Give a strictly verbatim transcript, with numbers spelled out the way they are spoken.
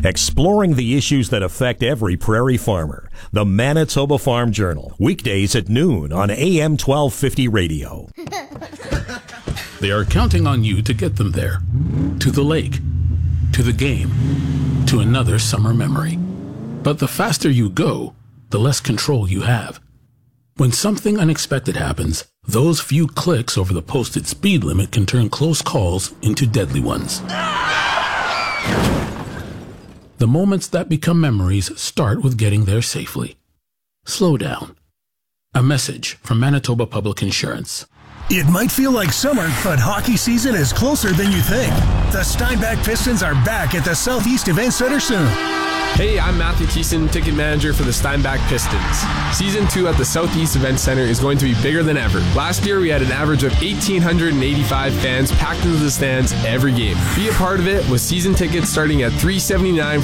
exploring the issues that affect every prairie farmer. The Manitoba Farm Journal, weekdays at noon on A M twelve fifty radio. They are counting on you to get them there. To the lake, to the game, to another summer memory. But the faster you go, the less control you have. When something unexpected happens, those few clicks over the posted speed limit can turn close calls into deadly ones. The moments that become memories start with getting there safely. Slow down. A message from Manitoba Public Insurance. It might feel like summer, but hockey season is closer than you think. The Steinbach Pistons are back at the Southeast Event Center soon. Hey, I'm Matthew Thiessen, ticket manager for the Steinbach Pistons. Season two at the Southeast Event Center is going to be bigger than ever. Last year, we had an average of one thousand eight hundred eighty-five fans packed into the stands every game. Be a part of it with season tickets starting at three hundred seventy-nine dollars